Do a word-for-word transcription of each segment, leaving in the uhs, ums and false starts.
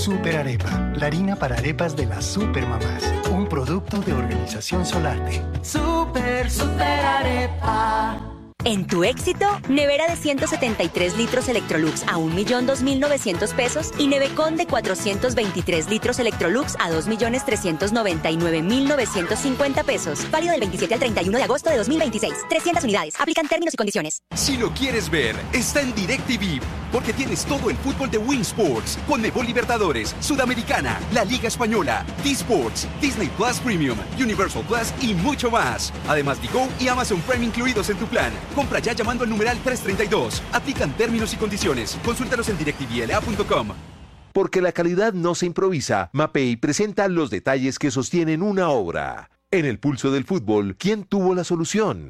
Super Arepa, la harina para arepas de las supermamás. Un producto de Organización Solarte. Super, super arepa. En tu éxito, nevera de ciento setenta y tres litros Electrolux a un millón dos mil novecientos pesos y nevecón de cuatrocientos veintitrés litros Electrolux a dos millones trescientos noventa y nueve mil novecientos cincuenta pesos. Válido del veintisiete al treinta y uno de agosto de dos mil veintiséis. trescientas unidades. Aplican términos y condiciones. Si lo quieres ver, está en DirecTV, porque tienes todo el fútbol de Win Sports, Conmebol Libertadores, Sudamericana, la Liga Española, T-Sports, Disney Plus Premium, Universal Plus y mucho más. Además, Digo y Amazon Prime incluidos en tu plan. Compra ya llamando al numeral trescientos treinta y dos. Aplican términos y condiciones. Consúltalos en direct t v l a punto com. Porque la calidad no se improvisa, Mapei presenta los detalles que sostienen una obra. En el pulso del fútbol, ¿quién tuvo la solución?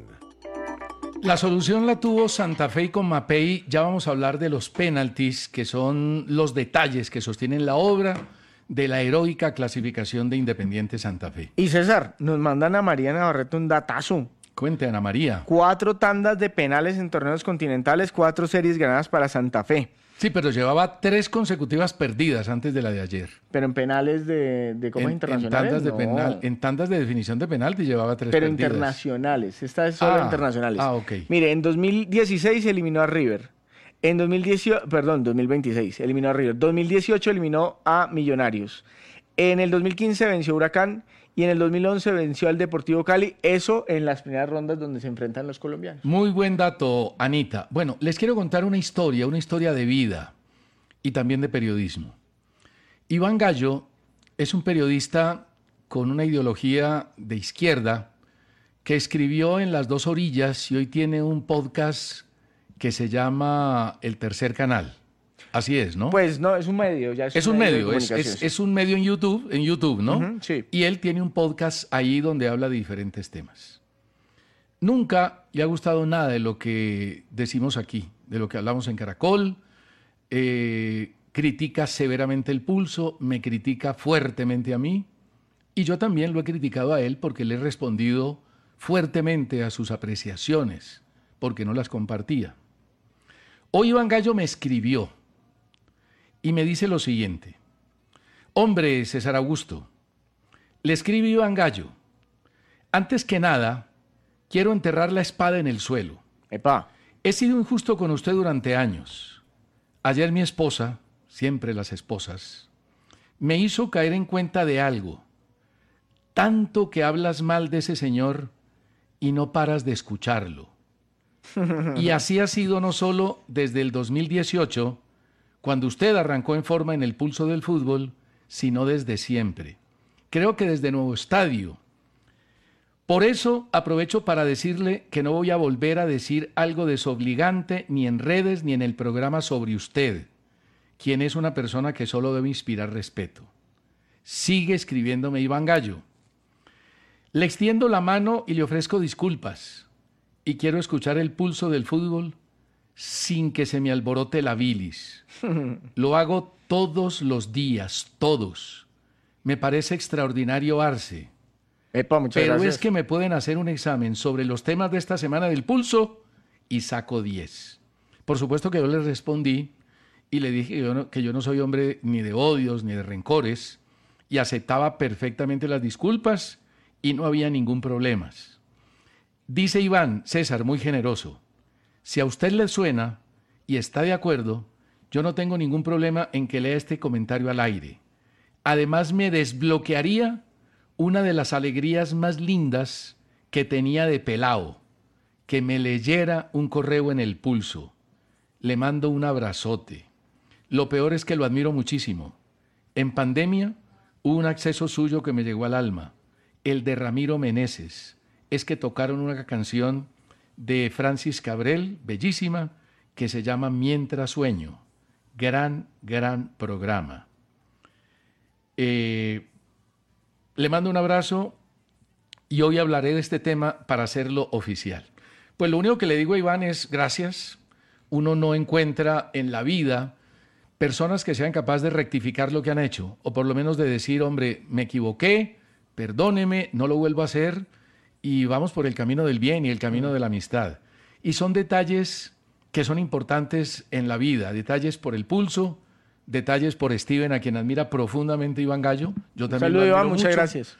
La solución la tuvo Santa Fe y con Mapei. Ya vamos a hablar de los penaltis, que son los detalles que sostienen la obra de la heroica clasificación de Independiente Santa Fe. Y César, nos mandan a María Navarrete un datazo. Cuente, Ana María. Cuatro tandas de penales en torneos continentales, cuatro series ganadas para Santa Fe. Sí, pero llevaba tres consecutivas perdidas antes de la de ayer. Pero en penales de, de ¿cómo en, internacionales? En tandas, no. de penal, en tandas de definición de penalti llevaba tres pero perdidas. Pero internacionales, esta es solo ah, internacionales. Ah, ok. Mire, en dos mil dieciséis eliminó a River. En dos mil dieciocho, perdón, dos mil veintiséis eliminó a River. dos mil dieciocho eliminó a Millonarios. En el dos mil quince venció a Huracán. Y en el dos mil once venció al Deportivo Cali, eso en las primeras rondas donde se enfrentan los colombianos. Muy buen dato, Anita. Bueno, les quiero contar una historia, una historia de vida y también de periodismo. Iván Gallo es un periodista con una ideología de izquierda que escribió en Las Dos Orillas y hoy tiene un podcast que se llama El Tercer Canal. Así es, ¿no? Pues no, es un medio. Ya es, es un medio, medio es, es, es un medio en YouTube, en YouTube, ¿no? Uh-huh, sí. Y él tiene un podcast ahí donde habla de diferentes temas. Nunca le ha gustado nada de lo que decimos aquí, de lo que hablamos en Caracol. Eh, critica severamente el pulso, me critica fuertemente a mí. Y yo también lo he criticado a él porque le he respondido fuertemente a sus apreciaciones, porque no las compartía. Hoy Iván Gallo me escribió y me dice lo siguiente. Hombre, César Augusto, le escribe Iván Gallo. Antes que nada, quiero enterrar la espada en el suelo. Epa. He sido injusto con usted durante años. Ayer mi esposa, siempre las esposas, me hizo caer en cuenta de algo. Tanto que hablas mal de ese señor y no paras de escucharlo. Y así ha sido no solo desde el dos mil dieciocho, cuando usted arrancó en forma en el pulso del fútbol, sino desde siempre. Creo que desde Nuevo Estadio. Por eso aprovecho para decirle que no voy a volver a decir algo desobligante ni en redes ni en el programa sobre usted, quien es una persona que solo debe inspirar respeto. Sigue escribiéndome Iván Gallo. Le extiendo la mano y le ofrezco disculpas. Y quiero escuchar el pulso del fútbol sin que se me alborote la bilis. Lo hago todos los días, todos. Me parece extraordinario Arce. Epa, muchas Pero gracias. es que me pueden hacer un examen sobre los temas de esta semana del pulso y saco diez. Por supuesto que yo le respondí y le dije que yo, no, que yo no soy hombre ni de odios ni de rencores y aceptaba perfectamente las disculpas y no había ningún problema. Dice Iván, César, muy generoso, si a usted le suena y está de acuerdo, yo no tengo ningún problema en que lea este comentario al aire. Además me desbloquearía una de las alegrías más lindas que tenía de pelao, que me leyera un correo en el pulso. Le mando un abrazote. Lo peor es que lo admiro muchísimo. En pandemia hubo un acceso suyo que me llegó al alma, el de Ramiro Meneses. Es que tocaron una canción de Francis Cabrel, bellísima, que se llama Mientras Sueño. Gran, gran programa. Eh, le mando un abrazo y hoy hablaré de este tema para hacerlo oficial. Pues lo único que le digo a Iván es gracias. Uno no encuentra en la vida personas que sean capaces de rectificar lo que han hecho, o por lo menos de decir, hombre, me equivoqué, perdóneme, no lo vuelvo a hacer, y vamos por el camino del bien y el camino de la amistad. Y son detalles que son importantes en la vida, detalles por el pulso, detalles por Steven, a quien admira profundamente Iván Gallo. Yo también Saludos, lo Iván, admiro muchas mucho. gracias.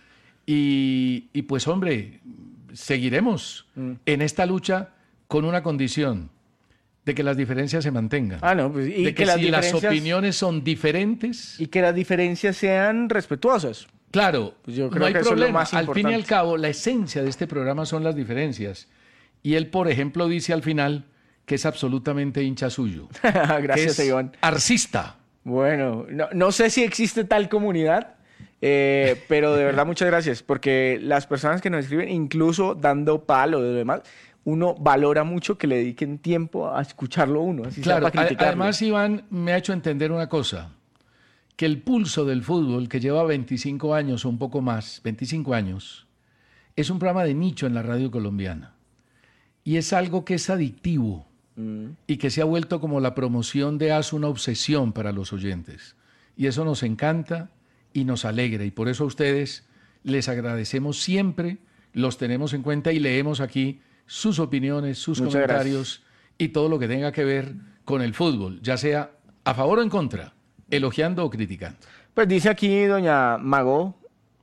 Y, y pues, hombre, seguiremos Mm. en esta lucha con una condición, de que las diferencias se mantengan. Ah, no, pues, y de que, que, las si las diferencias opiniones son diferentes, y que las diferencias sean respetuosas. claro, Pues yo creo no hay que eso es lo problema. más Al fin y al importante. cabo, la esencia de este programa son las diferencias. Y él, por ejemplo, dice al final que es absolutamente hincha suyo. Gracias, que es Iván. arcista. Bueno, no, no sé si existe tal comunidad, eh, pero de verdad muchas gracias, porque las personas que nos escriben, incluso dando palo de lo demás, uno valora mucho que le dediquen tiempo a escucharlo uno, así sea Claro, para a- criticarlo. además Iván me ha hecho entender una cosa, que el pulso del fútbol, que lleva veinticinco años o un poco más, veinticinco años, es un programa de nicho en la radio colombiana. Y es algo que es adictivo Mm. y que se ha vuelto como la promoción de A S una obsesión para los oyentes. Y eso nos encanta y nos alegra. Y por eso a ustedes les agradecemos siempre, los tenemos en cuenta y leemos aquí sus opiniones, sus Muchas comentarios y todo lo que tenga que ver con el fútbol, ya sea a favor o en contra, elogiando o criticando. Pues dice aquí doña Mago,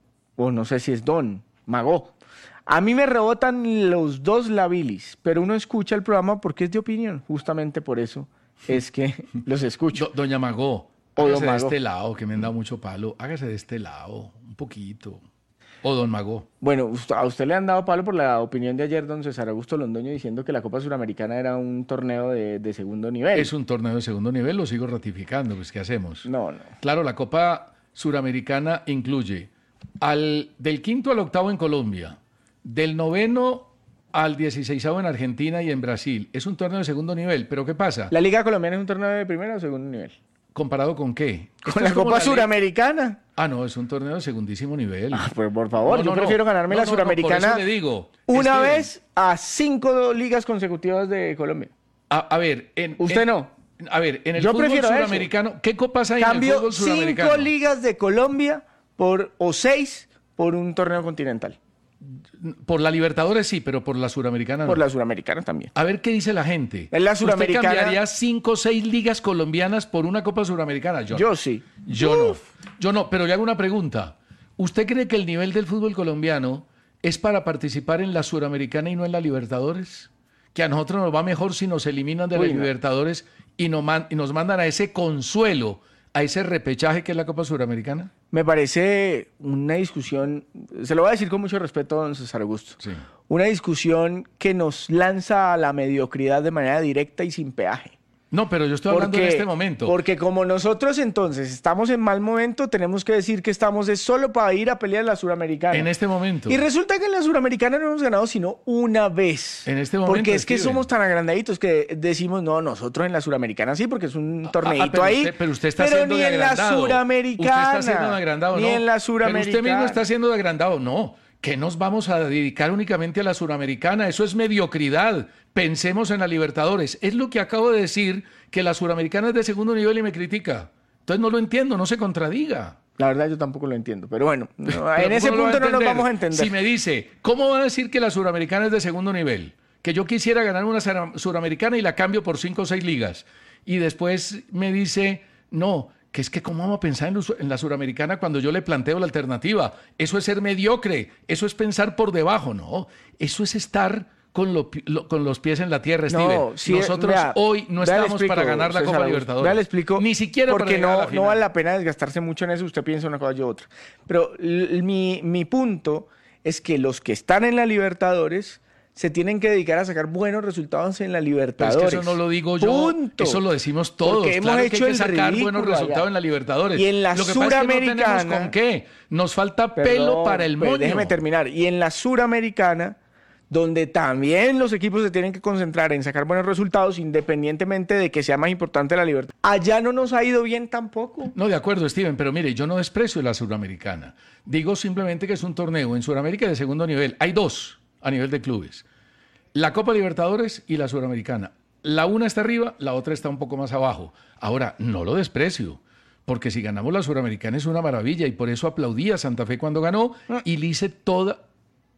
o no sé si es don, Mago. A mí me rebotan los dos la bilis, pero uno escucha el programa porque es de opinión. Justamente por eso es que los escucho. Do- doña Magó, O don hágase de Mago. este lado, que me han dado mucho palo, hágase de este lado, un poquito. O don Magó. Bueno, ust- a usted le han dado palo por la opinión de ayer, don César Augusto Londoño, diciendo que la Copa Suramericana era un torneo de, de segundo nivel. Es un torneo de segundo nivel, lo sigo ratificando, pues ¿qué hacemos? No, no. Claro, la Copa Suramericana incluye al, del quinto al octavo en Colombia, del noveno al dieciseisavo en Argentina y en Brasil. Es un torneo de segundo nivel, pero ¿qué pasa? ¿La Liga Colombiana es un torneo de primero o segundo nivel? ¿Comparado con qué? Esto Con es la como Copa ley- Suramericana. Ah, no, es un torneo de segundísimo nivel. Ah, pues por favor, No, yo no, no. prefiero ganarme No, la no, no, por Suramericana eso le digo. una Steven, vez a cinco ligas consecutivas de Colombia. A, a ver, en, Usted en- no. A ver, en el Yo fútbol prefiero eso. suramericano, ¿qué copas hay en el Cambio fútbol suramericano? cinco ligas de Colombia por o seis por un torneo continental. Por la Libertadores sí, pero por la Suramericana no. Por la Suramericana también. A ver qué dice la gente. En la ¿Usted Suramericana- cambiaría cinco o seis ligas colombianas por una Copa Suramericana? Yo, no. Yo sí. Yo no. Yo no, pero le hago una pregunta. ¿Usted cree que el nivel del fútbol colombiano es para participar en la Suramericana y no en la Libertadores? Que a nosotros nos va mejor si nos eliminan de Uy, la no. Libertadores y nos, man- y nos mandan a ese consuelo, a ese repechaje que es la Copa Suramericana. Me parece una discusión, se lo voy a decir con mucho respeto a don César Augusto, Sí. una discusión que nos lanza a la mediocridad de manera directa y sin peaje. No, pero yo estoy hablando en este momento. Porque como nosotros entonces estamos en mal momento, tenemos que decir que estamos es solo para ir a pelear la Suramericana. En este momento. Y resulta que en la Suramericana no hemos ganado sino una vez. En este momento, Porque es que Steven. somos tan agrandaditos que decimos, no, nosotros en la Suramericana sí, porque es un torneito Ah, pero ahí. usted- pero usted está pero siendo ni de en la agrandado. Suramericana. Usted está siendo de agrandado, Ni ¿no? en la Pero Suramericana. usted mismo está siendo de agrandado. No, que nos vamos a dedicar únicamente a la Suramericana. Eso es mediocridad. Pensemos en la Libertadores. Es lo que acabo de decir, que la Suramericana es de segundo nivel y me critica. Entonces no lo entiendo, no se contradiga. La verdad yo tampoco lo entiendo, pero bueno, no, Pero en ¿cómo ese lo va a punto no nos entender? vamos a entender. Si me dice, ¿cómo va a decir que la Suramericana es de segundo nivel? Que yo quisiera ganar una Sura- Suramericana y la cambio por cinco o seis ligas. Y después me dice, no, que es que cómo vamos a pensar en, los- en la Suramericana cuando yo le planteo la alternativa. Eso es ser mediocre, eso es pensar por debajo, no. Eso es estar con, lo pi- lo- con los pies en la tierra, Steven. No, sí, Nosotros vea, hoy no vea, le estamos explico, para ganar la César Copa Augusto, Libertadores. vea, le explico, Ni siquiera porque para llegar no, a la no final. vale la pena desgastarse mucho en eso. Usted piensa una cosa, yo otra. Pero l- mi, mi punto es que los que están en la Libertadores se tienen que dedicar a sacar buenos resultados en la Pero Libertadores. es que eso no lo digo yo, Punto. eso lo decimos todos. Porque hemos Claro que hecho hay que el sacar buenos ridículo resultados allá. en la Libertadores. Y en la lo que pasa es que no tenemos Suramericana- con qué. Nos falta pelo Perdón, para el pues, moño. déjeme terminar. Y en la Suramericana, donde también los equipos se tienen que concentrar en sacar buenos resultados, independientemente de que sea más importante la libertad. Allá no nos ha ido bien tampoco. No, de acuerdo, Steven, pero mire, yo no desprecio la Suramericana. Digo simplemente que es un torneo en Sudamérica de segundo nivel. Hay dos a nivel de clubes. La Copa Libertadores y la Suramericana. La una está arriba, la otra está un poco más abajo. Ahora, no lo desprecio, porque si ganamos la Suramericana es una maravilla y por eso aplaudí a Santa Fe cuando ganó y le hice toda...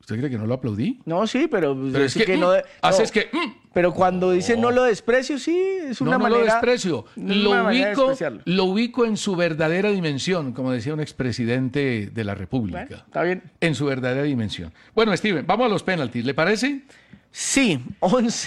¿Usted cree que no lo aplaudí? No, sí, pero... Pero es que, que mm, no, haces no. que... mm. Pero cuando dice no lo desprecio, sí, es una no, no manera... lo desprecio. una Lo manera de ubico, despreciarlo. lo ubico en su verdadera dimensión, como decía un expresidente de la República. Bueno, está bien. En su verdadera dimensión. Bueno, Steven, vamos a los penaltis, ¿le parece? Sí, once